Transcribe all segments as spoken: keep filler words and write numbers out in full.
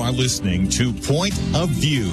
are listening to Point of View.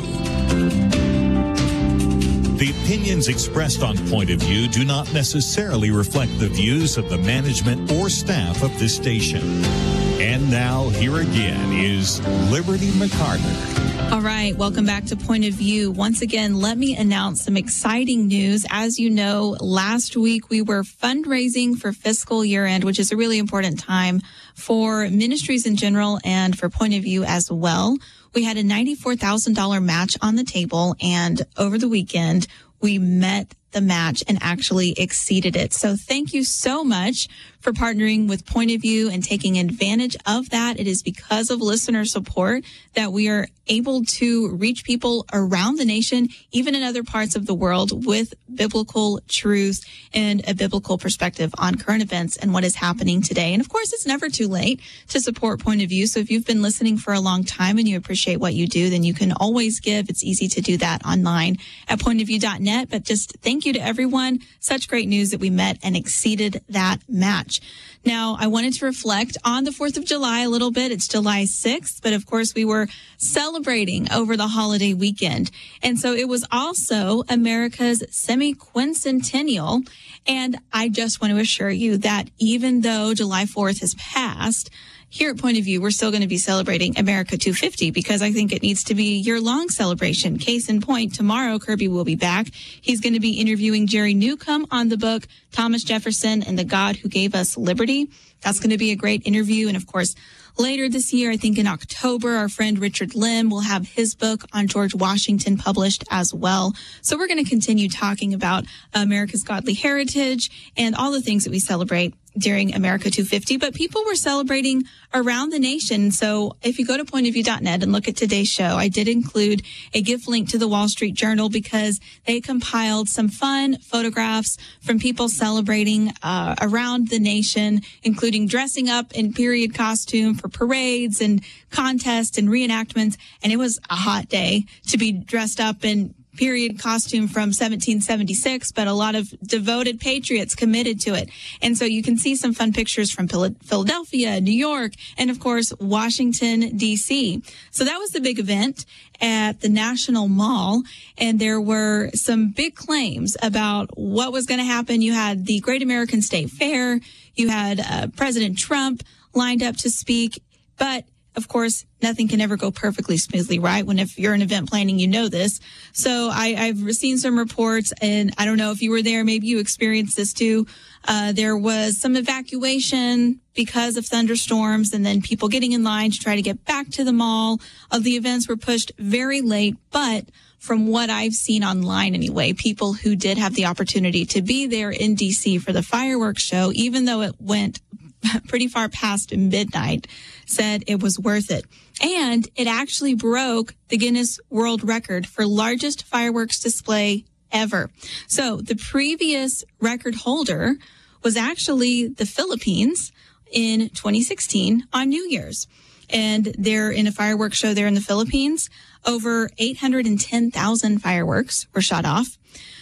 The opinions expressed on Point of View do not necessarily reflect the views of the management or staff of this station. And now, here again is Liberty McCarter. All right, welcome back to Point of View. Once again, let me announce some exciting news. As you know, last week we were fundraising for fiscal year end, which is a really important time for ministries in general and for Point of View as well. We had a ninety-four thousand dollars match on the table, and over the weekend, we met the match and actually exceeded it. So thank you so much for partnering with Point of View and taking advantage of that. It is because of listener support that we are able to reach people around the nation, even in other parts of the world, with biblical truth and a biblical perspective on current events and what is happening today. And of course, it's never too late to support Point of View. So if you've been listening for a long time and you appreciate what you do, then you can always give. It's easy to do that online at point of view dot net. But just thank you to everyone. Such great news that we met and exceeded that match. Now, I wanted to reflect on the fourth of July a little bit. It's July sixth, but of course we were celebrating over the holiday weekend. And so it was also America's semi-quincentennial. And I just want to assure you that even though July fourth has passed, here at Point of View, we're still going to be celebrating America two fifty because I think it needs to be a year-long celebration. Case in point, tomorrow, Kirby will be back. He's going to be interviewing Jerry Newcomb on the book, Thomas Jefferson and the God Who Gave Us Liberty. That's going to be a great interview. And of course, later this year, I think in October, our friend Richard Lim will have his book on George Washington published as well. So we're going to continue talking about America's godly heritage and all the things that we celebrate during America two fifty, but people were celebrating around the nation. So if you go to point of view dot net and look at today's show, I did include a gift link to the Wall Street Journal because they compiled some fun photographs from people celebrating uh, around the nation, including dressing up in period costume for parades and contests and reenactments. And it was a hot day to be dressed up in period costume from seventeen seventy-six, but a lot of devoted patriots committed to it. And so you can see some fun pictures from Philadelphia, New York, and of course, Washington, D C. So that was the big event at the National Mall. And there were some big claims about what was going to happen. You had the Great American State Fair. You had uh, President Trump lined up to speak, but of course, nothing can ever go perfectly smoothly, right? When if you're in event planning, you know this. So I, I've seen some reports, and I don't know if you were there, maybe you experienced this too. Uh, there was some evacuation because of thunderstorms, and then people getting in line to try to get back to the mall. Uh, the events were pushed very late, but from what I've seen online anyway, people who did have the opportunity to be there in D C for the fireworks show, even though it went pretty far past midnight, said it was worth it. And it actually broke the Guinness World Record for largest fireworks display ever. So the previous record holder was actually the Philippines in twenty sixteen on New Year's. And they're in a fireworks show there in the Philippines. Over eight hundred ten thousand fireworks were shot off.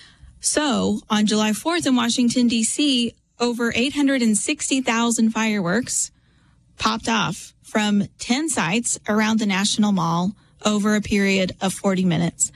So on July fourth in Washington, D C, over eight hundred sixty thousand fireworks popped off from ten sites around the National Mall over a period of forty minutes.